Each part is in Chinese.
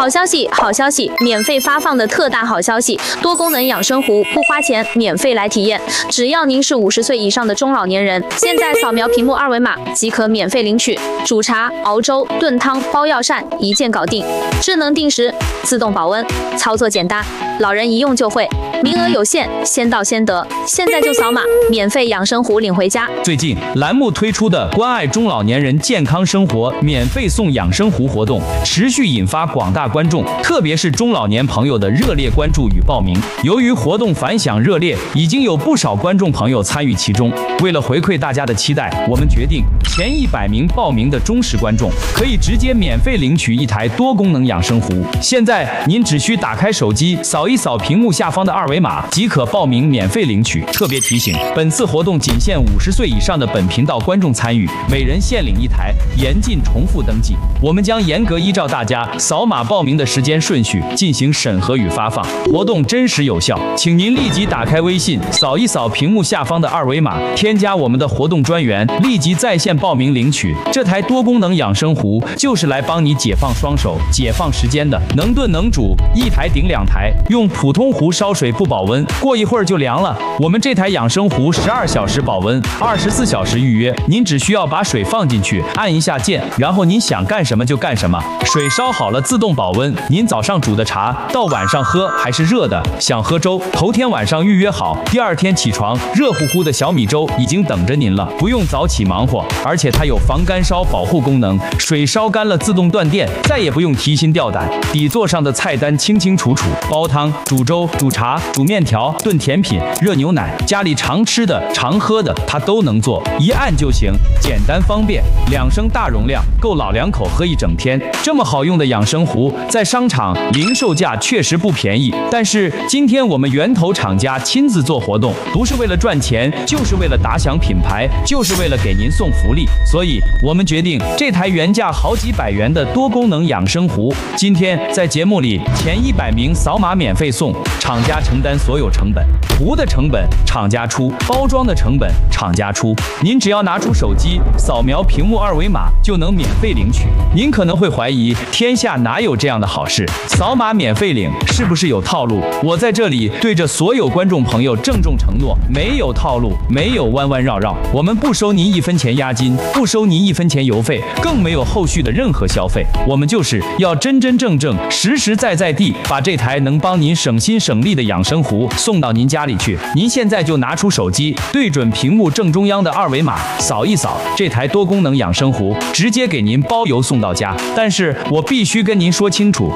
好消息，好消息！免费发放的特大好消息，多功能养生壶不花钱，免费来体验。只要您是50岁以上的中老年人，现在扫描屏幕二维码即可免费领取。煮茶、熬粥、炖汤、包药膳，一键搞定。智能定时，自动保温，操作简单，老人一用就会。名额有限，先到先得，现在就扫码，免费养生壶领回家。 最近栏目推出的关爱中老年人健康生活免费送养生壶活动，持续引发广大观众，特别是中老年朋友的热烈关注与报名。由于活动反响热烈，已经有不少观众朋友参与其中。为了回馈大家的期待，我们决定前100名报名的忠实观众可以直接免费领取一台多功能养生壶。现在您只需打开手机，扫一扫屏幕下方的二维码，即可报名免费领取。特别提醒，本次活动仅限50岁以上的本频道观众参与，每人限领一台，严禁重复登记。我们将严格依照大家扫码报名的时间顺序进行审核与发放，活动真实有效。请您立即打开微信，扫一扫屏幕下方的二维码，添加我们的活动专员，立即在线报名领取。这台多功能养生壶就是来帮你解放双手、解放时间的，能炖能煮，一台顶2台，用普通壶烧水不保温，过一会儿就凉了。我们这台养生壶12小时保温，24小时预约。您只需要把水放进去，按一下键，然后您想干什么就干什么。水烧好了自动保温，您早上煮的茶到晚上喝还是热的。想喝粥，头天晚上预约好，第二天起床，热乎乎的小米粥已经等着您了，不用早起忙活。而且它有防干烧保护功能，水烧干了自动断电，再也不用提心吊胆。底座上的菜单清清楚楚，煲汤、煮粥、煮茶、煮面条、炖甜品、热牛奶，家里常吃的、常喝的，它都能做，一按就行，简单方便。2升大容量，够老两口喝一整天。这么好用的养生壶，在商场零售价确实不便宜，但是今天我们源头厂家亲自做活动，不是为了赚钱，就是为了打响品牌，就是为了给您送福利。所以我们决定，这台原价好几百元的多功能养生壶，今天在节目里前100名扫码免费送，厂家承担所有成本，壶的成本厂家出，包装的成本厂家出。您只要拿出手机，扫描屏幕二维码就能免费领取。您可能会怀疑，天下哪有这样的好事？扫码免费领是不是有套路？我在这里对着所有观众朋友郑重承诺，没有套路，没有弯弯绕绕，我们不收您1分钱押金，不收您1分钱邮费，更没有后续的任何消费。我们就是要真真正正、实实在在地把这台能帮您省心省力的养生壶送到您家里去。您现在就拿出手机，对准屏幕正中央的二维码，扫一扫，这台多功能养生壶直接给您包邮送到家。但是我必须跟您说清楚，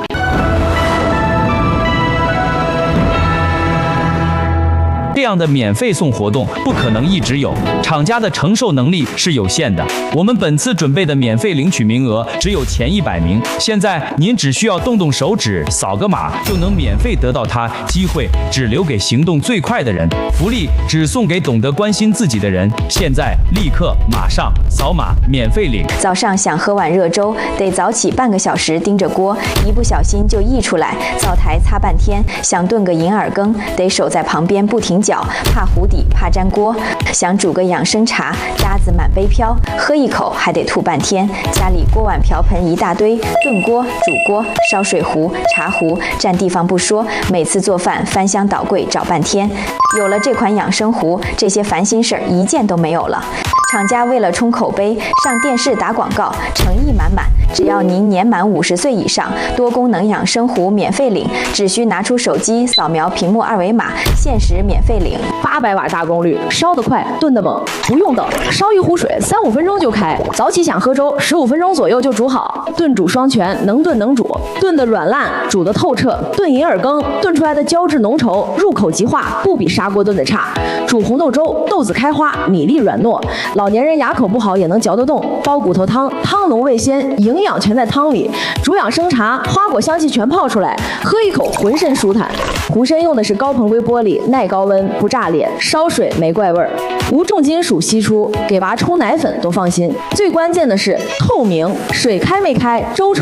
这样的免费送活动不可能一直有，厂家的承受能力是有限的。我们本次准备的免费领取名额只有前100名，现在您只需要动动手指，扫个码就能免费得到它，机会只留给行动最快的人，福利只送给懂得关心自己的人。现在立刻马上扫码免费领。 早上想喝碗热粥，得早起半个小时盯着锅，一不小心就溢出来，灶台擦半天。想炖个银耳羹，得守在旁边不停搅，怕糊底，怕粘锅。想煮个养生茶，渣子满杯飘，喝一口还得吐半天。家里锅碗瓢盆一大堆，炖锅、煮锅、烧水壶、茶壶，占地方不说，每次做饭翻箱倒柜找半天。有了这款养生壶，这些烦心事儿一件都没有了。厂家为了冲口碑，上电视打广告，诚意满满。只要您年满50岁以上，多功能养生壶免费领，只需拿出手机扫描屏幕二维码，限时免费领。 800瓦大功率，烧得快，炖得猛，不用等，烧一壶水3-5分钟就开。早起想喝粥，15分钟左右就煮好。炖煮双全，能炖能煮，炖得软烂，煮得透彻。炖银耳羹，炖出来的胶质浓稠，入口即化，不比砂锅炖的差。煮红豆粥，豆子开花，米粒软糯，老年人牙口不好也能嚼得动。煲骨头汤，汤浓味鲜，营养全在汤里。煮养生茶，花果香气全泡出来，喝一口浑身舒坦。壶身用的是高硼硅玻璃，耐高温，不炸裂，烧水没怪味儿，无重金属析出，给娃冲奶粉都放心。最关键的是透明，水开没开，粥稠